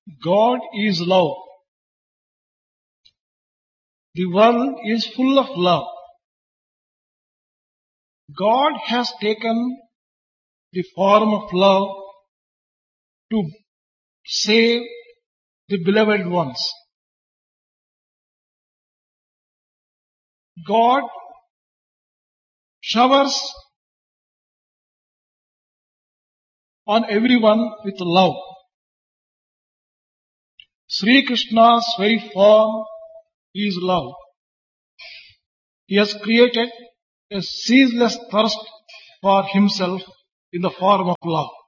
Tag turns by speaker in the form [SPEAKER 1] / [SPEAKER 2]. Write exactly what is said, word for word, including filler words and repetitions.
[SPEAKER 1] God is love. The world is full of love. God has taken the form of love to save the beloved ones. God showers on everyone with love. Sri Krishna's very form is love. He has created a ceaseless thirst for himself in the form of love.